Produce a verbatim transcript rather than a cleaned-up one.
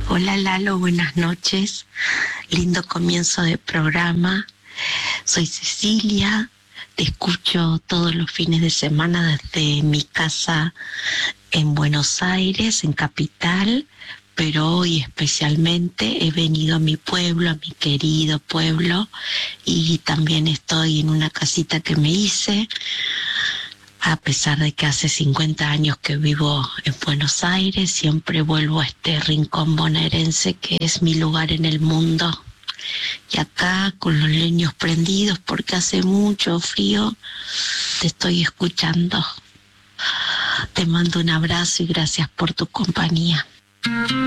Hola Lalo, buenas noches. Lindo comienzo de programa. Soy Cecilia, te escucho todos los fines de semana desde mi casa en Buenos Aires, en Capital, pero hoy especialmente he venido a mi pueblo, a mi querido pueblo, y también estoy en una casita que me hice, a pesar de que hace cincuenta años que vivo en Buenos Aires. Siempre vuelvo a este rincón bonaerense que es mi lugar en el mundo. Y acá con los leños prendidos porque hace mucho frío, te estoy escuchando. Te mando un abrazo y gracias por tu compañía.